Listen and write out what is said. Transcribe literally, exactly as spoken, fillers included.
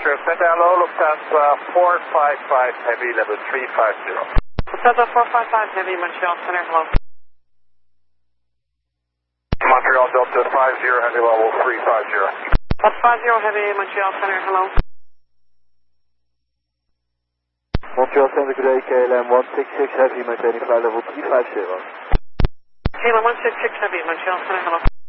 Montreal Center, hello, Lufthansa four five five Heavy, level three five zero. Lufthansa four five five Heavy, Montreal Center, hello. Montreal Delta five zero Heavy, level three five zero. Delta five zero Heavy, Montreal Center, hello. Montreal Center, good day, K L M one six six Heavy, maintaining flight level three five zero. K L M one six six Heavy, Montreal Center, hello.